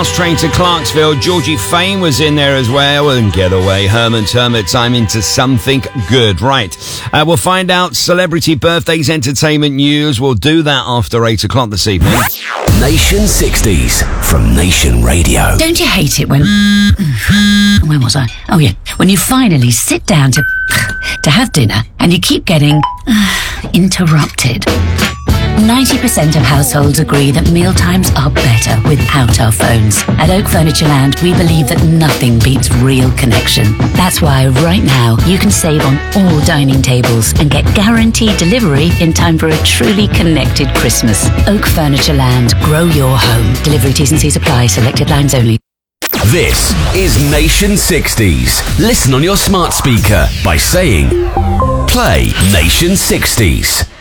Train to Clarksville. Georgie Fame was in there as well. And Getaway, Herman's Hermits. I'm into something good. Right. We'll find out celebrity birthdays, entertainment news. We'll do that after 8 o'clock this evening. Nation 60s from Nation Radio. Don't you hate it when... Where was I? Oh, yeah. When you finally sit down to have dinner and you keep getting interrupted. 90% of households agree that mealtimes are better without our phones. At Oak Furniture Land, we believe that nothing beats real connection. That's why right now you can save on all dining tables and get guaranteed delivery in time for a truly connected Christmas. Oak Furniture Land. Grow your home. Delivery T's and C's apply. Selected lines only. This is Nation 60s. Listen on your smart speaker by saying, play Nation 60s.